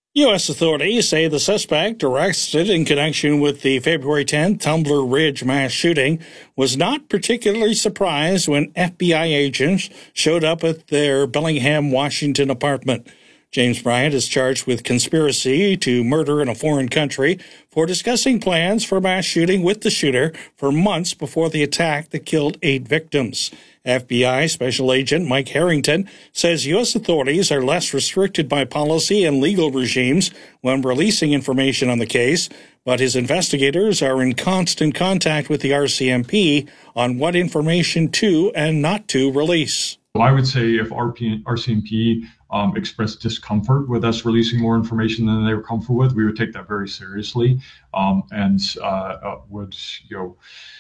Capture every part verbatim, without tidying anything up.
U S authorities say the suspect, arrested in connection with the February tenth Tumbler Ridge mass shooting, was not particularly surprised when F B I agents showed up at their Bellingham, Washington apartment. James Bryant is charged with conspiracy to murder in a foreign country for discussing plans for a mass shooting with the shooter for months before the attack that killed eight victims. F B I Special Agent Mike Harrington says U S authorities are less restricted by policy and legal regimes when releasing information on the case, but his investigators are in constant contact with the R C M P on what information to and not to release. I would say if R C M P um, expressed discomfort with us releasing more information than they were comfortable with, we would take that very seriously um, and uh, uh, would, you know,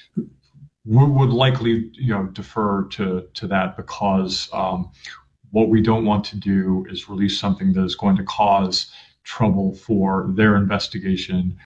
we would likely, you know, defer to to that because um, what we don't want to do is release something that is going to cause trouble for their investigation.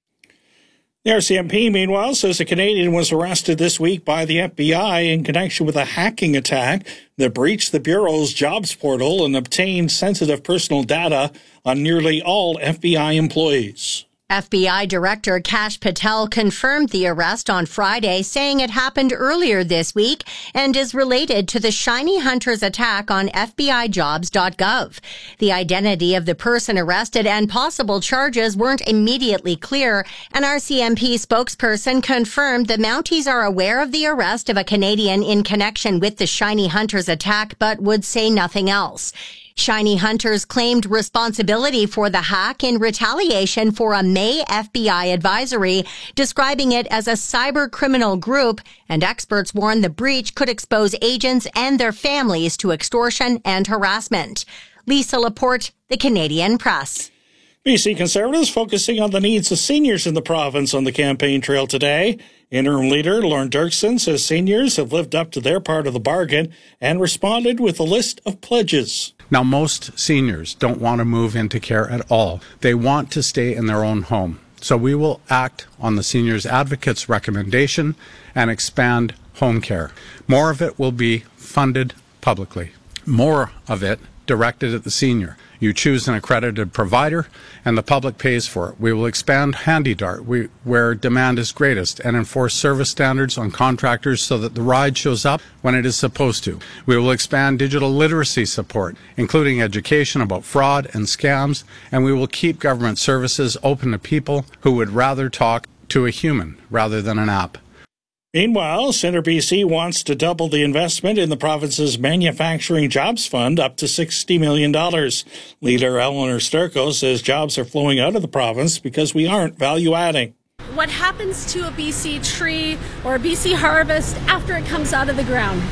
The R C M P, meanwhile, says a Canadian was arrested this week by the F B I in connection with a hacking attack that breached the Bureau's jobs portal and obtained sensitive personal data on nearly all F B I employees. F B I Director Kash Patel confirmed the arrest on Friday, saying it happened earlier this week and is related to the Shiny Hunters attack on F B I jobs dot gov. The identity of the person arrested and possible charges weren't immediately clear. An R C M P spokesperson confirmed the Mounties are aware of the arrest of a Canadian in connection with the Shiny Hunters attack, but would say nothing else. Shiny Hunters claimed responsibility for the hack in retaliation for a May F B I advisory, describing it as a cyber criminal group, and experts warn the breach could expose agents and their families to extortion and harassment. Lisa Laporte, The Canadian Press. B C Conservatives focusing on the needs of seniors in the province on the campaign trail today. Interim leader Lorne Dirksen says seniors have lived up to their part of the bargain and responded with a list of pledges. Now, most seniors don't want to move into care at all. They want to stay in their own home. So we will act on the Seniors Advocate's recommendation and expand home care. More of it will be funded publicly. More of it directed at the senior. You choose an accredited provider, and the public pays for it. We will expand HandyDART we, where demand is greatest and enforce service standards on contractors so that the ride shows up when it is supposed to. We will expand digital literacy support, including education about fraud and scams, and we will keep government services open to people who would rather talk to a human rather than an app. Meanwhile, Centre B C wants to double the investment in the province's Manufacturing Jobs Fund up to sixty million dollars. Leader Eleanor Sturko says jobs are flowing out of the province because we aren't value-adding. What happens to a B C tree or a B C harvest after it comes out of the ground?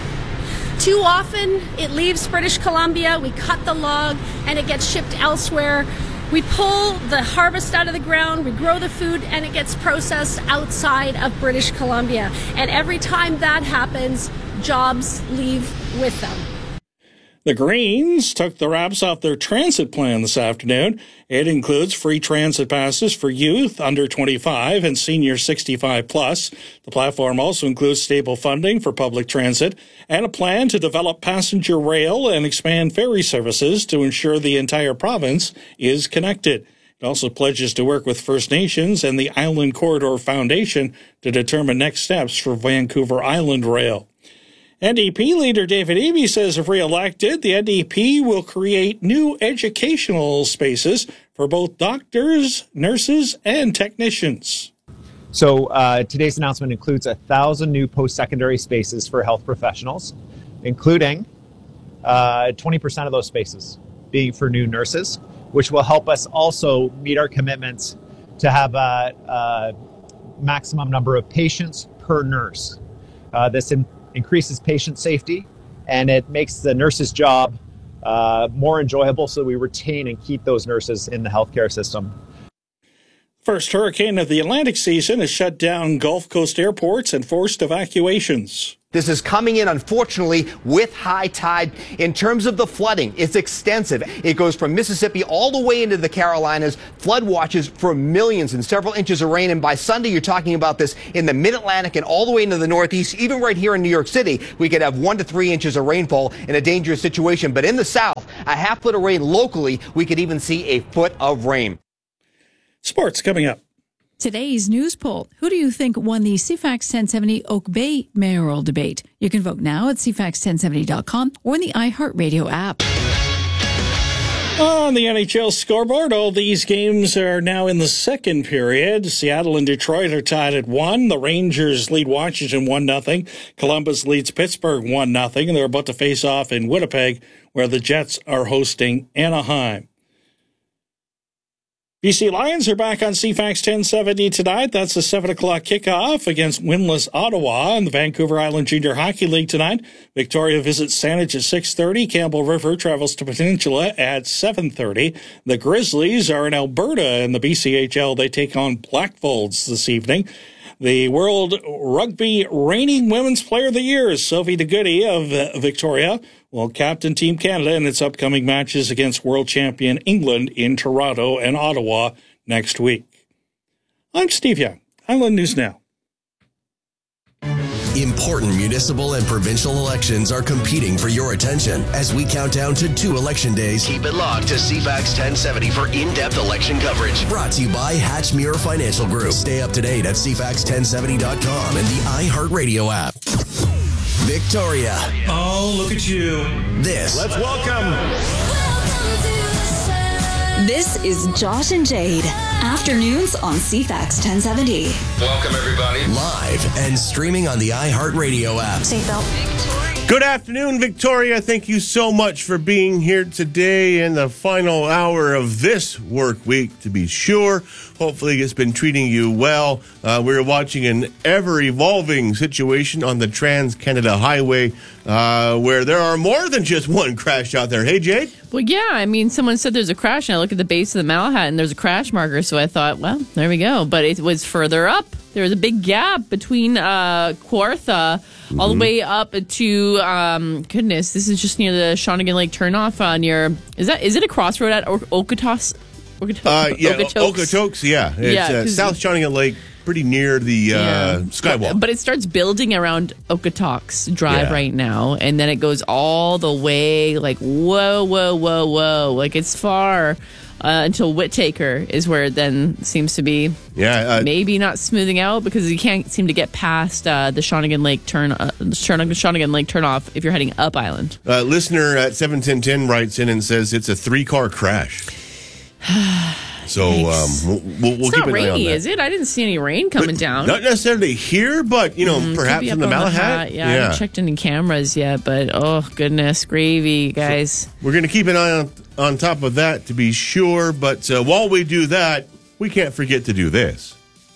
Too often, it leaves British Columbia, we cut the log, and it gets shipped elsewhere. We pull the harvest out of the ground, we grow the food, and it gets processed outside of British Columbia. And every time that happens, jobs leave with them. The Greens took the wraps off their transit plan this afternoon. It includes free transit passes for youth under twenty-five and seniors sixty-five plus. The platform also includes stable funding for public transit and a plan to develop passenger rail and expand ferry services to ensure the entire province is connected. It also pledges to work with First Nations and the Island Corridor Foundation to determine next steps for Vancouver Island Rail. N D P leader David Eby says if re-elected, the N D P will create new educational spaces for both doctors, nurses, and technicians. So uh, today's announcement includes a thousand new post-secondary spaces for health professionals, including uh, twenty percent of those spaces being for new nurses, which will help us also meet our commitments to have a, a maximum number of patients per nurse. Uh, this in increases patient safety, and it makes the nurse's job uh, more enjoyable so we retain and keep those nurses in the healthcare system. First hurricane of the Atlantic season has shut down Gulf Coast airports and forced evacuations. This is coming in, unfortunately, with high tide. In terms of the flooding, it's extensive. It goes from Mississippi all the way into the Carolinas. Flood watches for millions and several inches of rain. And by Sunday, you're talking about this in the mid-Atlantic and all the way into the Northeast. Even right here in New York City, we could have one to three inches of rainfall in a dangerous situation. But in the South, a half foot of rain locally, we could even see a foot of rain. Sports coming up. Today's news poll. Who do you think won the C FAX ten seventy Oak Bay mayoral debate? You can vote now at C FAX ten seventy dot com or in the iHeartRadio app. On the N H L scoreboard, all these games are now in the second period. Seattle and Detroit are tied at one. The Rangers lead Washington one nothing. Columbus leads Pittsburgh one nothing. And they're about to face off in Winnipeg, where the Jets are hosting Anaheim. B C Lions are back on C FAX ten seventy tonight. That's a seven o'clock kickoff against winless Ottawa in the Vancouver Island Junior Hockey League tonight. Victoria visits Saanich at six thirty. Campbell River travels to Peninsula at seven thirty. The Grizzlies are in Alberta in the B C H L. They take on Blackfolds this evening. The World Rugby reigning Women's Player of the Year, Sophie DeGoody of Victoria, will captain Team Canada in its upcoming matches against world champion England in Toronto and Ottawa next week. I'm Steve Young. Island News Now. Important municipal and provincial elections are competing for your attention. As we count down to two election days, keep it locked to C FAX ten seventy for in-depth election coverage. Brought to you by Hatchmuir Financial Group. Stay up to date at C FAX ten seventy dot com and the iHeartRadio app. Victoria. Oh, look at you. This. Let's welcome. This is Josh and Jade. Afternoons on C FAX ten seventy. Welcome, everybody. Live and streaming on the iHeartRadio app. Seatbelt. Good afternoon, Victoria. Thank you so much for being here today in the final hour of this work week, to be sure. Hopefully it's been treating you well. Uh, we're watching an ever-evolving situation on the Trans-Canada Highway uh, where there are more than just one crash out there. Hey, Jade? Well, yeah. I mean, someone said there's a crash, and I look at the base of the Malahat, and there's a crash marker, so I thought, well, there we go. But it was further up. There was a big gap between uh, Kawartha mm-hmm. all the way up to, um, goodness, this is just near the Shawnigan Lake turnoff uh, near, is that is it a crossroad at o- Okotos? Okotos? Uh, yeah, Okotoks. Okotoks, yeah. It's yeah, uh, South Shawnigan Lake, pretty near the uh, yeah. Skywalk. But, but it starts building around Okotoks Drive yeah. right now, and then it goes all the way, like, whoa, whoa, whoa, whoa. Like, it's far. Uh, until Whittaker is where it then seems to be yeah, uh, maybe not smoothing out because you can't seem to get past uh, the Shawnigan Lake turn uh, Shawnigan Lake turnoff if you're heading up island. Uh, listener at seven ten ten writes in and says it's a three-car crash. So um, we'll, we'll, we'll it's keep not an rainy, eye on that. Is it? I didn't see any rain coming but down. Not necessarily here, but you know, mm, perhaps in the Malahat. Yeah, yeah, I haven't checked any cameras yet, but oh goodness, gravy, guys. So we're going to keep an eye on on top of that to be sure. But uh, while we do that, we can't forget to do this.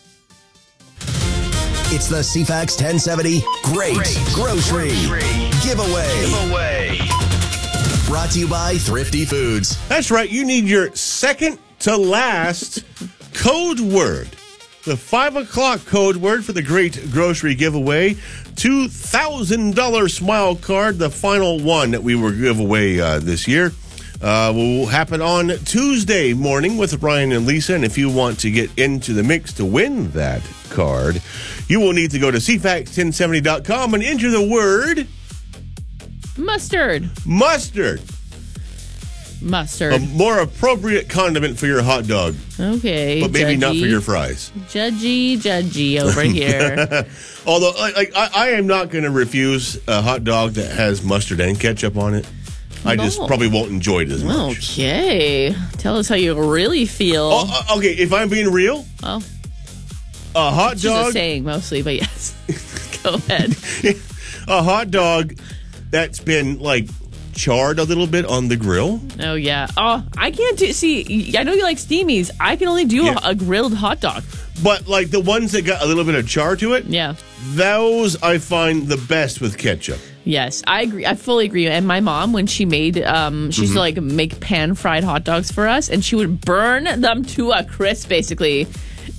It's the C FAX ten seventy Great, Great Grocery, Grocery Giveaway. Giveaway. Brought to you by Thrifty Foods. That's right. You need your second to last code word. The five o'clock code word for the Great Grocery Giveaway. two thousand dollars Smile Card, the final one that we will give away uh, this year. Uh, will happen on Tuesday morning with Brian and Lisa. And if you want to get into the mix to win that card, you will need to go to C FAX ten seventy dot com and enter the word mustard. Mustard. Mustard. A more appropriate condiment for your hot dog. Okay. But maybe judgy. not for your fries. Judgy, judgy over here. Although, like, I, I am not going to refuse a hot dog that has mustard and ketchup on it. I just oh. probably won't enjoy it as much. Okay. Tell us how you really feel. Oh, uh, okay, if I'm being real. Oh. A hot it's dog. Just a saying mostly, but yes. Go ahead. A hot dog that's been, like, charred a little bit on the grill. Oh, yeah. Oh, I can't do... See, I know you like steamies. I can only do yeah. a, a grilled hot dog. But, like, the ones that got a little bit of char to it, yeah, those I find the best with ketchup. Yes, I agree. I fully agree. And my mom, when she made, um, she used mm-hmm. to, like, make pan-fried hot dogs for us, and she would burn them to a crisp, basically.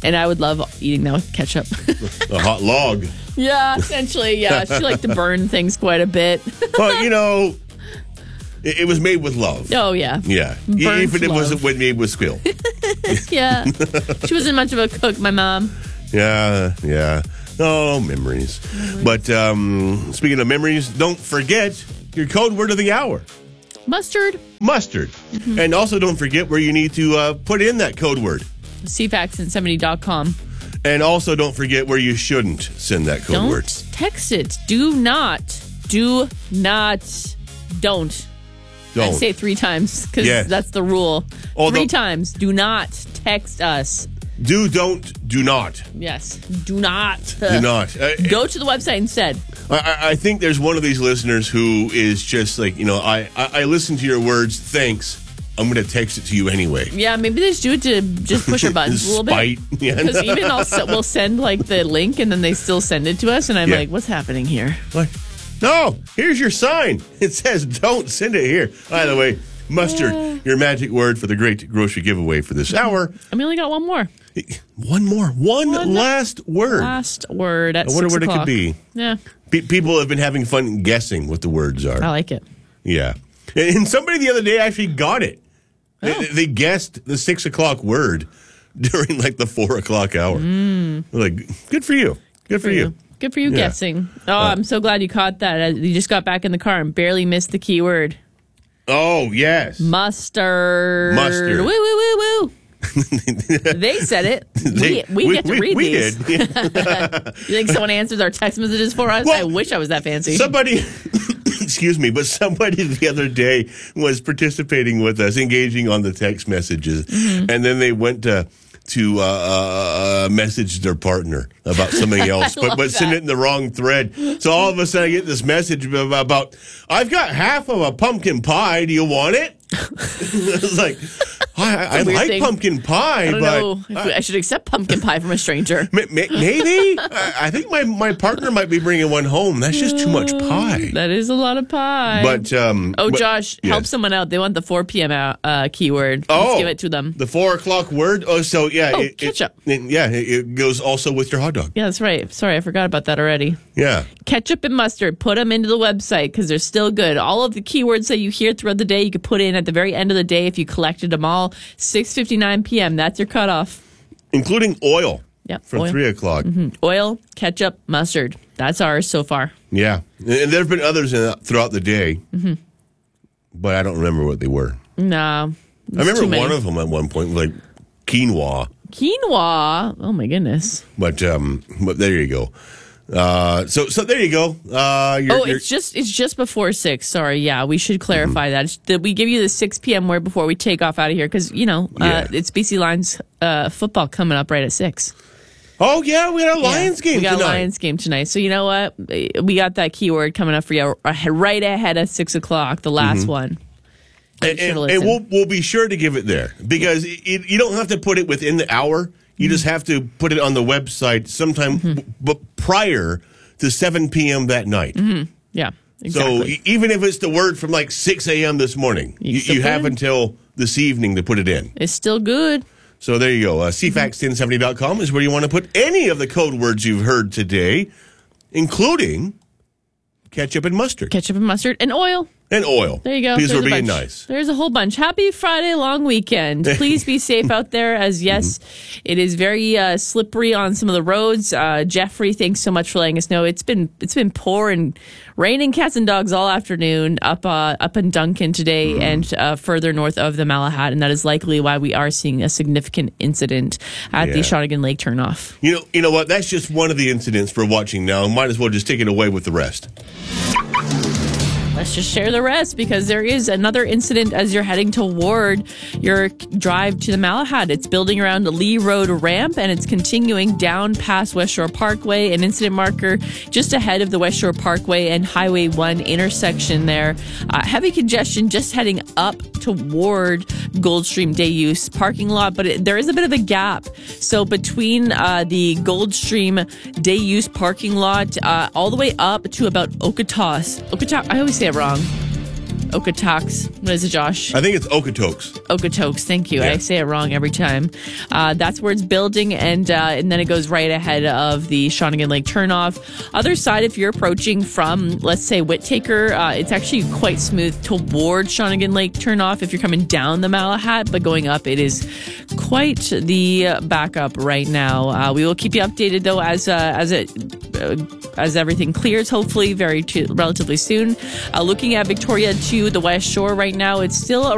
And I would love eating that with ketchup. A hot log. Yeah, essentially, yeah. She liked to burn things quite a bit. Well, you know, it, it was made with love. Oh, yeah. Yeah. Burnt Even if it love. wasn't made with skill. Yeah. She wasn't much of a cook, my mom. Yeah, yeah. Oh, memories. But um, speaking of memories, don't forget your code word of the hour. Mustard. Mustard. Mm-hmm. And also don't forget where you need to uh, put in that code word. C fax ten seventy dot com. And also don't forget where you shouldn't send that code Don't word. text it. Do not. Do not. Don't. Don't. I say it three times because Yes. that's the rule. Although- three times. Do not text us. Do, don't, do not. Yes. Do not. Do not. Uh, Go to the website instead. I, I think there's one of these listeners who is just like, you know, I, I, I listen to your words. Thanks. I'm going to text it to you anyway. Yeah, maybe they just do it to just push our buttons a little Spite. bit. Yeah. Because even I'll se- we'll send like the link and then they still send it to us, and I'm Yeah. like, what's happening here? Like, no, here's your sign. It says don't send it here. By the way, mustard, your magic word for the great grocery giveaway for this hour. And we only got one more. One more. One, One last word. Last word at I wonder six what it o'clock. could be. Yeah, Pe- people have been having fun guessing what the words are. I like it. Yeah. And and somebody the other day actually got it. Oh. They, they guessed the six o'clock word during like the four o'clock hour. Mm. Like, good for you. Good for, you. Good for you Yeah. guessing. Oh, I'm so glad you caught that. Uh, You just got back in the car and barely missed the keyword. Oh, yes. Mustard. Mustard. Woo, woo, woo, woo. They said it. They- we, we, we- get to we- read we these. did. You think someone answers our text messages for us? Well, I wish I was that fancy. Somebody, excuse me, but somebody the other day was participating with us, engaging on the text messages, Mm-hmm. and then they went to to uh, uh, uh, message their partner about something else, I but love but send that. it in the wrong thread. So all of a sudden, I get this message about, about I've got half of a pumpkin pie. Do you want it? It's like I, I, I Weird like thing. pumpkin pie, I don't but know if I should accept pumpkin pie from a stranger. Ma- ma- Maybe. I I think my, my partner might be bringing one home. That's just too much pie. That is a lot of pie. But um, oh, but- Josh, yes. help someone out. They want the four p.m. out, uh, keyword. Oh, Let's give it to them. The four o'clock word. Oh, so yeah, Oh, it, it- ketchup. it- yeah, it, it goes also with your hot dog. Yeah, that's right. Sorry, I forgot about that already. Yeah. Ketchup and mustard. Put them into the website because they're still good. All of the keywords that you hear throughout the day, you could put in at the very end of the day if you collected them all. six fifty-nine p.m. That's your cutoff. Including oil. Yep. From oil. three o'clock. Mhm. Oil, ketchup, mustard. That's ours so far. Yeah, and, and there have been others in, throughout the day, Mhm. but I don't remember what they were. No. I remember one of them at one point, like quinoa. Quinoa. Oh my goodness. But um, but there you go. Uh, so so there you go. Uh, you're, oh, you're- it's just it's just before six. Sorry, yeah, we should clarify that. It's that we give you the six p.m. word before we take off out of here because you know uh, Yeah. it's B C Lions uh, football coming up right at six. Oh yeah, we got a Lions game We got tonight. a Lions game tonight. So you know what? We got that keyword coming up for you right ahead of six o'clock. The last Mhm. one. And, Should and, listen. and we'll we'll be sure to give it there because it, it- you don't have to put it within the hour. You just have to put it on the website sometime, Mm-hmm. but prior to seven p.m. that night. Mhm. Yeah. Exactly. So e- even if it's the word from like six a.m. this morning, You you, still you put it have in. until this evening to put it in. It's still good. So there you go. Uh, C fax ten seventy dot com is where you want to put any of the code words you've heard today, including ketchup and mustard. Ketchup and mustard and oil. And oil. There you go. Because There's we're a being bunch. nice. There's a whole bunch. Happy Friday long weekend. Please be safe out there as yes, Mm-hmm. it is very uh, slippery on some of the roads. Uh, Jeffrey, thanks so much for letting us know. It's been it's been pouring, raining cats and dogs all afternoon up uh, up in Duncan today Mm-hmm. and uh, further north of the Malahat, and that is likely why we are seeing a significant incident at the Yeah. Shawnigan Lake turnoff. You know, you know what? That's just one of the incidents we're watching now. Might as well just take it away with the rest. Let's just share the rest because there is another incident as you're heading toward your drive to the Malahat. It's building around the Lee Road ramp and it's continuing down past West Shore Parkway, an incident marker just ahead of the West Shore Parkway and Highway one intersection there. Uh, heavy congestion just heading up toward Goldstream Day Use parking lot, but it, there is a bit of a gap. So between uh, the Goldstream Day Use parking lot uh, all the way up to about Okotoss. Okotoss, I always say it wrong. Okotoks. What is it, Josh? I think it's Okotoks. Okotoks. Thank you. Yeah. I say it wrong every time. Uh, that's where it's building, and uh, and then it goes right ahead of the Shawnigan Lake turnoff. Other side, if you're approaching from, let's say, Whittaker, uh, it's actually quite smooth toward Shawnigan Lake turnoff if you're coming down the Malahat, but going up, it is quite the backup right now. Uh, we will keep you updated, though, as uh, as it uh, as everything clears, hopefully very t- relatively soon. Uh, looking at Victoria to the West Shore right now, it's still